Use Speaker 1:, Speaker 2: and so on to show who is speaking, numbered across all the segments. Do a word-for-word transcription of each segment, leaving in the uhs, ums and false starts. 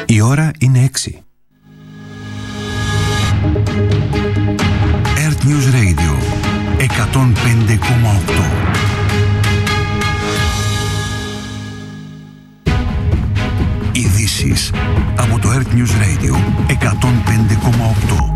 Speaker 1: Η ώρα είναι έξι. Earth News Radio εκατόν πέντε κόμμα οκτώ. Ειδήσεις από το Earth News Radio εκατόν πέντε κόμμα οκτώ.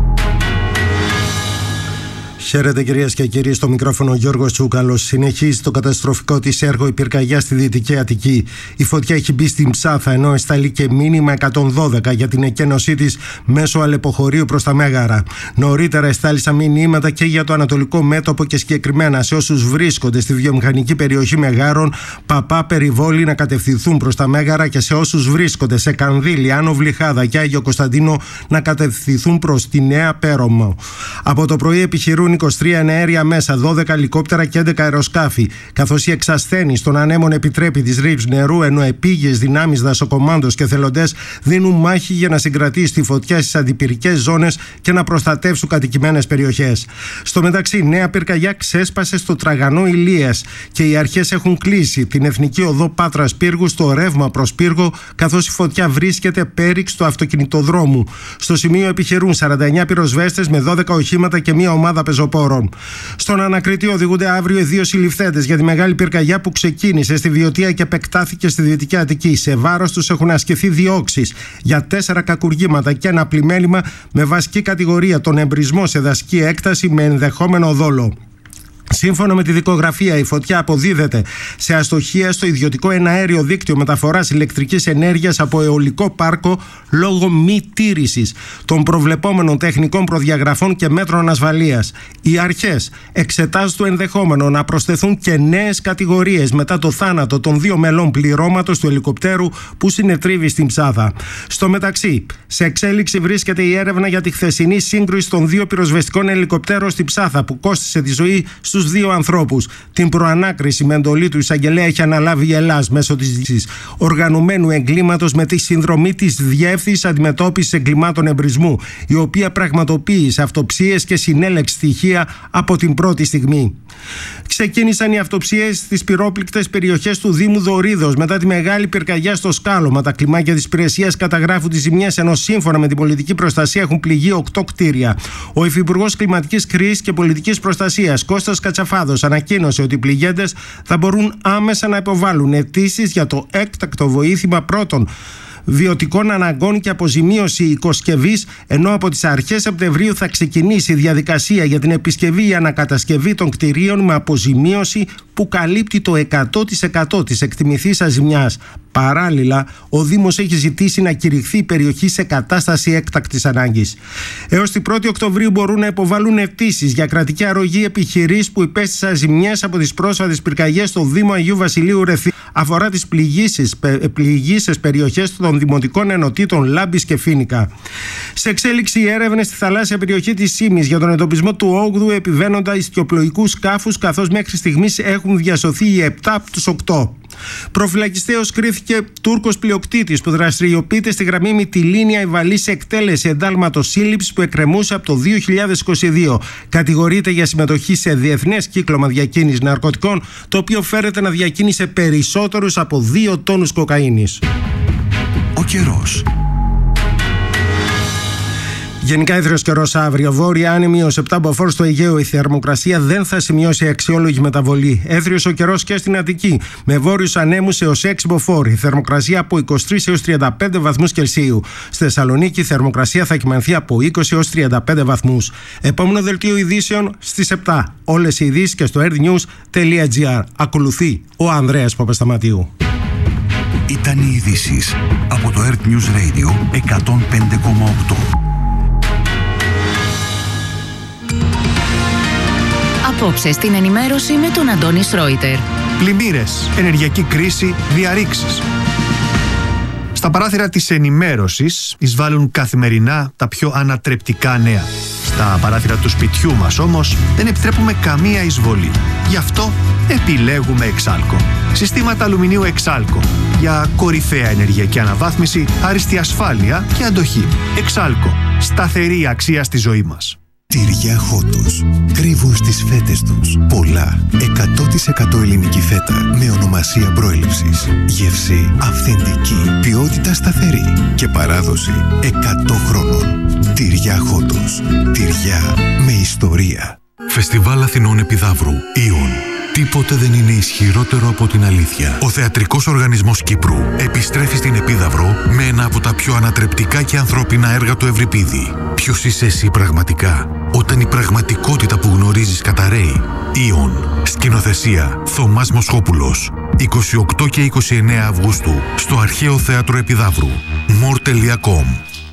Speaker 2: Χαίρετε κυρίες και κύριοι, στο μικρόφωνο Γιώργος Τσούκαλος. Συνεχίζει το καταστροφικό της έργο η πυρκαγιά στη Δυτική Αττική. Η φωτιά έχει μπει στην Ψάθα, ενώ εστάλει και μήνυμα εκατόν δώδεκα για την εκένωσή της μέσω αλεποχωρίου προς τα Μέγαρα. Νωρίτερα εστάλησαν μηνύματα και για το ανατολικό μέτωπο και συγκεκριμένα σε όσους βρίσκονται στη βιομηχανική περιοχή Μεγάρων, Παπά, Περιβόλη να κατευθυνθούν προς τα Μέγαρα και σε όσους βρίσκονται σε Κανδύλη, Άνω Βλυχάδα και Άγιο Κωνσταντίνο να κατευθυνθούν προς τη Νέα Πέρομο. Από το πρωί επιχειρούν είκοσι τρία εναέρια μέσα, δώδεκα ελικόπτερα και έντεκα αεροσκάφη, καθώς η εξασθένηση των ανέμων επιτρέπει τις ρήψεις νερού, ενώ επίγειες δυνάμεις, δασοκομάντος και θελοντές δίνουν μάχη για να συγκρατήσει τη φωτιά στις αντιπυρικές ζώνες και να προστατεύσουν κατοικημένες περιοχές. Στο μεταξύ, νέα πυρκαγιά ξέσπασε στο Τραγανό Ηλίας και οι αρχές έχουν κλείσει την εθνική οδό Πάτρας Πύργου στο ρεύμα προς Πύργο, καθώς η φωτιά βρίσκεται πέριξ του αυτοκινητοδρόμου. Στο σημείο επιχειρούν σαράντα εννέα πυροσβέστες με δώδεκα οχήματα και μία ομάδα πεζοπόρων. Στον ανακριτή οδηγούνται αύριο οι δύο συλληφθέντες για τη μεγάλη πυρκαγιά που ξεκίνησε στη Βιωτία και επεκτάθηκε στη Δυτική Αττική. Σε βάρος τους έχουν ασκηθεί διώξεις για τέσσερα κακουργήματα και ένα πλημέλημα με βασική κατηγορία τον εμπρισμό σε δασική έκταση με ενδεχόμενο δόλο. Σύμφωνα με τη δικογραφία, η φωτιά αποδίδεται σε αστοχία στο ιδιωτικό εναέριο δίκτυο μεταφοράς ηλεκτρικής ενέργειας από αιωλικό πάρκο λόγω μη τήρησης των προβλεπόμενων τεχνικών προδιαγραφών και μέτρων ασφαλείας. Οι αρχές εξετάζουν το ενδεχόμενο να προσθεθούν και νέες κατηγορίες μετά το θάνατο των δύο μελών πληρώματος του ελικοπτέρου που συνετρίβει στην Ψάθα. Στο μεταξύ, σε εξέλιξη βρίσκεται η έρευνα για τη χθεσινή σύγκρουση των δύο πυροσβεστικών ελικοπτέρων στην Ψάθα που κόστισε τη ζωή στους δύο ανθρώπους. Την προανάκριση με εντολή του εισαγγελέα έχει αναλάβει η Ελλάς μέσω της οργανωμένου εγκλήματος με τη συνδρομή της Διεύθυνσης Αντιμετώπισης Εγκλημάτων Εμπρισμού, η οποία πραγματοποίησε αυτοψίες και συνέλεξε στοιχεία από την πρώτη στιγμή. Ξεκίνησαν οι αυτοψίες στις πυρόπληκτες περιοχές του Δήμου Δωρίδος μετά τη μεγάλη πυρκαγιά στο Σκάλωμα. Τα κλιμάκια της υπηρεσίας καταγράφουν τις ζημιές, ενώ σύμφωνα με την πολιτική προστασία έχουν πληγεί οκτώ κτίρια. Ο Υφυπουργός Κλιματικής Κρίσης και Πολιτικής Προστασίας, Κώστας Κατσαφάδος, ανακοίνωσε ότι οι πληγέντες θα μπορούν άμεσα να υποβάλουν αιτήσεις για το έκτακτο βοήθημα πρώτων βιωτικών αναγκών και αποζημίωση οικοσκευής, ενώ από τις αρχές Σεπτεμβρίου θα ξεκινήσει η διαδικασία για την επισκευή ή ανακατασκευή των κτηρίων με αποζημίωση που καλύπτει το εκατό τοις εκατό της εκτιμηθήσας ζημιάς. Παράλληλα, ο Δήμος έχει ζητήσει να κηρυχθεί η περιοχή σε κατάσταση έκτακτης ανάγκης. Έως την πρώτη Οκτωβρίου μπορούν να υποβάλουν αιτήσεις για κρατική αρρωγή επιχειρήσεις που υπέστησαν ζημιές από τις πρόσφατες πυρκαγιές στο Δήμο Αγίου Βασιλείου Ρεθύ. Αφορά τις πληγήσεις περιοχές των δημοτικών ενωτήτων Λάμπης και Φοίνικα. Σε εξέλιξη οι έρευνες στη θαλάσσια περιοχή της Σύμης για τον εντοπισμό του όγδοου επιβαίνοντα ιστιοπλοϊκούς σκάφους, καθώς μέχρι στιγμής έχουν διασωθεί οι επτά από τους οκτώ. Προφυλακιστέως κρίθηκε Τούρκος πλειοκτήτης που δραστηριοποιείται στη γραμμή Μυτιλήνια-Ιβαλή σε εκτέλεση εντάλματος σύλληψης που εκκρεμούσε από το δύο χιλιάδες είκοσι δύο. Κατηγορείται για συμμετοχή σε διεθνές κύκλωμα διακίνησης ναρκωτικών, το οποίο φέρεται να διακίνησε περισσότερους από δύο τόνους κοκαίνης.
Speaker 1: Ο καιρός.
Speaker 2: Γενικά ήθριος καιρός αύριο. Βόρεια άνεμη έως επτά μποφόρ στο Αιγαίο. Η θερμοκρασία δεν θα σημειώσει αξιόλογη μεταβολή. Έθριος ο καιρός και στην Αττική, με βόρειους ανέμους έως έξι μποφόρ. Η θερμοκρασία από είκοσι τρεις έως τριάντα πέντε βαθμούς Κελσίου. Στη Θεσσαλονίκη η θερμοκρασία θα κυμανθεί από είκοσι έως τριάντα πέντε βαθμούς. Επόμενο δελτίο ειδήσεων στις επτά. Όλες οι ειδήσεις και στο earthnews τελεία gr. Ακολουθεί ο Ανδρέας Παπασταματίου.
Speaker 1: Ήταν οι ειδήσεις από το Earth News Radio εκατόν πέντε κόμμα οκτώ.
Speaker 3: Απόψε στην ενημέρωση με τον Αντώνη Σρόιτερ.
Speaker 4: Πλημμύρες, ενεργειακή κρίση, διαρρήξεις. Στα παράθυρα της ενημέρωσης εισβάλλουν καθημερινά τα πιο ανατρεπτικά νέα. Στα παράθυρα του σπιτιού μας όμως δεν επιτρέπουμε καμία εισβολή. Γι' αυτό επιλέγουμε Εξάλκο. Συστήματα αλουμινίου Εξάλκο για κορυφαία ενεργειακή αναβάθμιση, άριστη ασφάλεια και αντοχή. Εξάλκο. Σταθερή αξία στη ζωή μας.
Speaker 5: Τυριά Χότος. Κρύβουν στις φέτες τους. Πολλά. εκατό τοις εκατό ελληνική φέτα με ονομασία προέλευσης. Γεύση αυθεντική. Ποιότητα σταθερή και παράδοση εκατό χρόνων. Τυριά Χόντος. Τυριά με ιστορία.
Speaker 1: Φεστιβάλ Αθηνών Επιδαύρου. Ιον. Τίποτε δεν είναι ισχυρότερο από την αλήθεια. Ο Θεατρικός Οργανισμός Κύπρου επιστρέφει στην Επίδαυρο με ένα από τα πιο ανατρεπτικά και ανθρώπινα έργα του Ευρυπίδη. Ποιος είσαι εσύ πραγματικά, όταν η πραγματικότητα που γνωρίζεις καταραίει? Ιον. Σκηνοθεσία Θωμάς Μοσχόπουλος. είκοσι οκτώ και είκοσι εννέα Αυγούστου στο Αρχαίο Θέατρο Επιδαύρου. more τελεία com.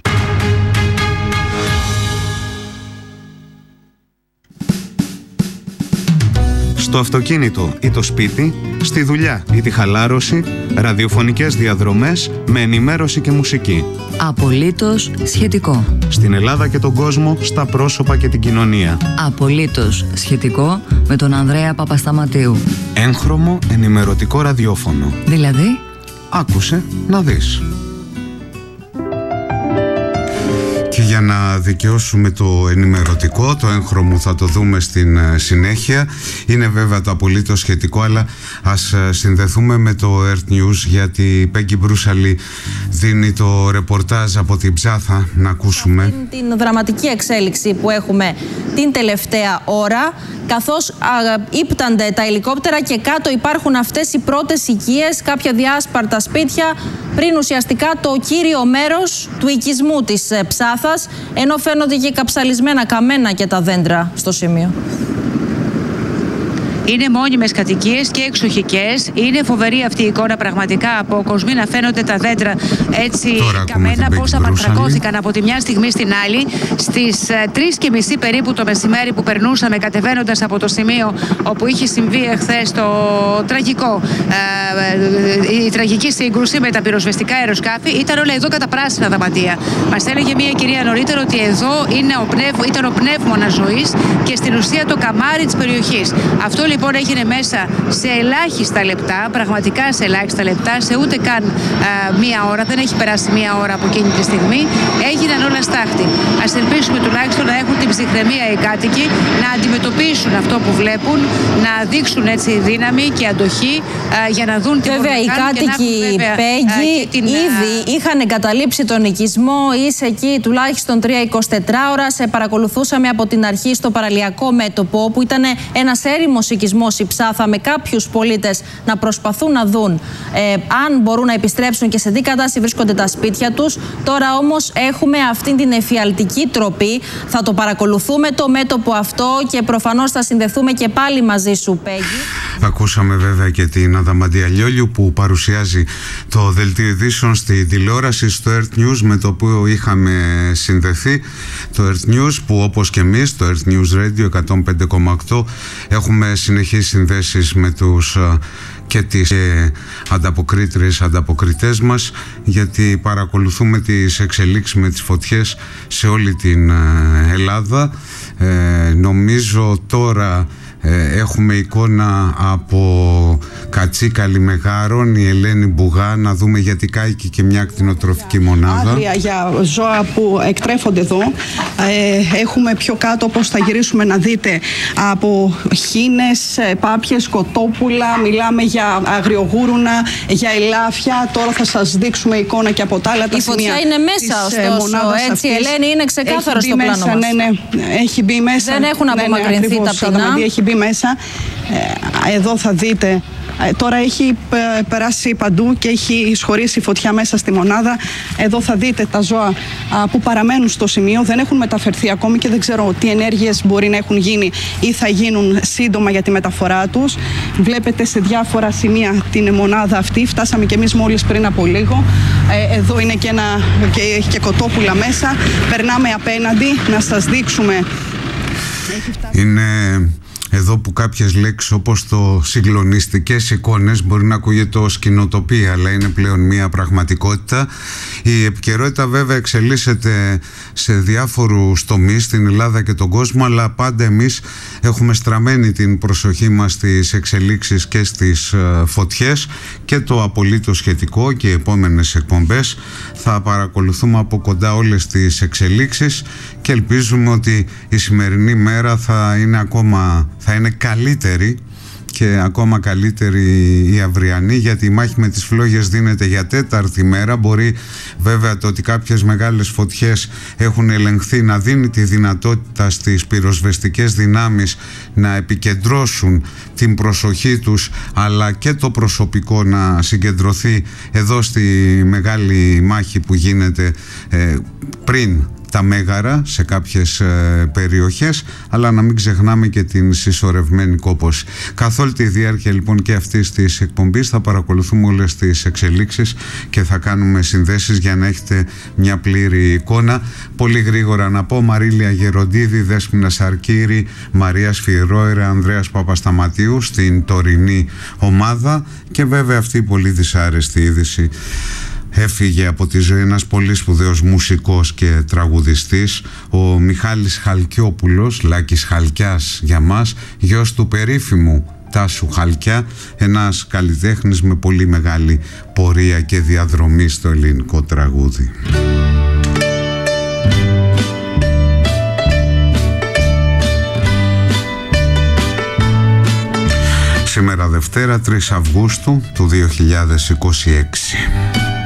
Speaker 6: Στο αυτοκίνητο ή το σπίτι, στη δουλειά ή τη χαλάρωση, ραδιοφωνικές διαδρομές με ενημέρωση και μουσική.
Speaker 7: Απολύτως σχετικό.
Speaker 6: Στην Ελλάδα και τον κόσμο, στα πρόσωπα και την κοινωνία.
Speaker 7: Απολύτως σχετικό με τον Ανδρέα Παπασταματίου.
Speaker 6: Έγχρωμο ενημερωτικό ραδιόφωνο.
Speaker 7: Δηλαδή?
Speaker 6: Άκουσε να δεις.
Speaker 8: Και για να δικαιώσουμε το ενημερωτικό, το έγχρωμο θα το δούμε στην συνέχεια. Είναι βέβαια το απολύτως σχετικό, αλλά ας συνδεθούμε με το Earth News, γιατί η Πέγκη Μπρούσαλη δίνει το ρεπορτάζ από την Ψάθα. Να ακούσουμε
Speaker 9: την δραματική εξέλιξη που έχουμε την τελευταία ώρα, καθώς α, ύπτανται τα ελικόπτερα και κάτω υπάρχουν αυτές οι πρώτες οικίες, κάποια διάσπαρτα σπίτια, πριν ουσιαστικά το κύριο μέρος του οικισμού της Ψάθας, ενώ φαίνονται και καψαλισμένα καμένα και τα δέντρα στο σημείο.
Speaker 10: Είναι μόνιμες κατοικίες και εξοχικές. Είναι φοβερή αυτή η εικόνα πραγματικά. Από κοσμή να φαίνονται τα δέντρα έτσι καμένα, πώς αμαρτρακώθηκαν από τη μια στιγμή στην άλλη. Στις τρεις και μισή περίπου το μεσημέρι που περνούσαμε κατεβαίνοντας από το σημείο όπου είχε συμβεί εχθές το τραγικό, ε, η τραγική σύγκρουση με τα πυροσβεστικά αεροσκάφη, ήταν όλα εδώ κατά πράσινα δαματία. Μας έλεγε μια κυρία νωρίτερα ότι εδώ είναι ο πνεύ, ήταν ο πνεύμονα ζωής και στην ουσία το καμάρι της περιοχής. Αυτό λοιπόν έγινε μέσα σε ελάχιστα λεπτά, πραγματικά σε ελάχιστα λεπτά, σε ούτε καν α, μία ώρα, δεν έχει περάσει μία ώρα από εκείνη τη στιγμή, έγιναν όλα στάχτη. Ας ελπίσουμε τουλάχιστον να έχουν την ψυχραιμία οι κάτοικοι, να αντιμετωπίσουν αυτό που βλέπουν, να δείξουν έτσι δύναμη και αντοχή α, για να δουν τι μπορούν να κάνουν.
Speaker 9: Βέβαια, οι κάτοικοι Πέγγι την... ήδη είχαν εγκαταλείψει τον οικισμό, είσαι εκεί τουλάχιστον τρία εικοσιτέσσερις ώρα, σε παρακολουθούσαμε από την αρχή στο παραλιακό μέτωπο, που ήταν ένας έρημος οικισμός η Ψάθα, με κάποιους πολίτες να προσπαθούν να δουν ε, αν μπορούν να επιστρέψουν και σε τι κατάσταση βρίσκονται τα σπίτια τους. Τώρα όμως έχουμε αυτή την εφιαλτική τροπή. Θα το παρακολουθούμε το μέτωπο αυτό και προφανώς θα συνδεθούμε και πάλι μαζί σου, Πέγγι.
Speaker 8: Ακούσαμε βέβαια και την Αδαμαντία Λιόλιου που παρουσιάζει το δελτίο ειδήσεων στη τηλεόραση, στο Earth News, με το οποίο είχαμε συνδεθεί. Το Earth News που, όπως και εμείς, το Earth News Radio εκατόν πέντε κόμμα οκτώ, έχουμε συνεχείς συνδέσεις με τους και τις ε, ανταποκρίτριες, ανταποκριτές μας, γιατί παρακολουθούμε τις εξελίξεις με τις φωτιές σε όλη την ε, Ελλάδα. Ε, νομίζω τώρα Ε, έχουμε εικόνα από Κατσίκαλη Μεγάρων, η Ελένη Μπουγά, να δούμε γιατί κάηκε και μια κτηνοτροφική μονάδα.
Speaker 11: Άγρια για ζώα που εκτρέφονται εδώ. Ε, έχουμε πιο κάτω, όπως θα γυρίσουμε να δείτε, από χήνες, πάπιες, κοτόπουλα, μιλάμε για αγριογούρουνα, για ελάφια. Τώρα θα σας δείξουμε εικόνα και από τα άλλα τα σημεία.
Speaker 9: Η φωτιά είναι μέσα, ωστόσο, έτσι, αυτής. Ελένη, είναι ξεκάθαρο στο πλάνο
Speaker 11: μέσα,
Speaker 9: μας.
Speaker 11: Ναι, ναι, έχει μπει μέσα.
Speaker 9: Δεν έχουν απομακρυνθεί ναι, ναι, τα πτηνά.
Speaker 11: Έχει μπει μέσα. Ε, εδώ θα δείτε. Ε, τώρα έχει περάσει παντού και έχει εισχωρήσει φωτιά μέσα στη μονάδα. Εδώ θα δείτε τα ζώα α, που παραμένουν στο σημείο. Δεν έχουν μεταφερθεί ακόμη και δεν ξέρω τι ενέργειες μπορεί να έχουν γίνει ή θα γίνουν σύντομα για τη μεταφορά τους. Βλέπετε σε διάφορα σημεία την μονάδα αυτή. Φτάσαμε κι εμείς μόλις πριν από λίγο. Ε, εδώ είναι και, ένα, και, έχει και κοτόπουλα μέσα. Περνάμε απέναντι να σας δείξουμε.
Speaker 8: Είναι εδώ που κάποιες λέξεις όπως το συγκλονιστικές εικόνες μπορεί να ακούγεται ως σκηνοτοπία, αλλά είναι πλέον μια πραγματικότητα. Η επικαιρότητα βέβαια εξελίσσεται σε διάφορους τομείς στην Ελλάδα και τον κόσμο, αλλά πάντα εμείς έχουμε στραμμένη την προσοχή μας στις εξελίξεις και στις φωτιές, και το απολύτως σχετικό και οι επόμενες εκπομπές θα παρακολουθούμε από κοντά όλες τις εξελίξεις και ελπίζουμε ότι η σημερινή μέρα θα είναι ακόμα θα είναι καλύτερη και ακόμα καλύτερη η αυριανή, γιατί η μάχη με τις φλόγες δίνεται για τέταρτη μέρα. Μπορεί βέβαια το ότι κάποιες μεγάλες φωτιές έχουν ελεγχθεί να δίνει τη δυνατότητα στις πυροσβεστικές δυνάμεις να επικεντρώσουν την προσοχή τους, αλλά και το προσωπικό να συγκεντρωθεί εδώ στη μεγάλη μάχη που γίνεται ε, πριν τα μέγαρα σε κάποιες ε, περιοχές, αλλά να μην ξεχνάμε και την συσσωρευμένη κόπωση. Καθ' όλη τη διάρκεια λοιπόν και αυτής της εκπομπής θα παρακολουθούμε όλες τις εξελίξεις και θα κάνουμε συνδέσεις για να έχετε μια πλήρη εικόνα. Πολύ γρήγορα να πω: Μαρίλια Γεροντίδη, Δέσποινα Σαρκύρη, Μαρία Σφυρόερα, Ανδρέας Παπασταματίου στην τωρινή ομάδα. Και βέβαια αυτή η πολύ δυσάρεστη είδηση: έφυγε από τη ζωή ένας πολύ σπουδαίος μουσικός και τραγουδιστής, ο Μιχάλης Χαλκιόπουλος, Λάκης Χαλκιάς για μας, γιος του περίφημου Τάσου Χαλκιά, ένας καλλιτέχνης με πολύ μεγάλη πορεία και διαδρομή στο ελληνικό τραγούδι. Σήμερα Δευτέρα, τρεις Αυγούστου του δύο χιλιάδες είκοσι έξι.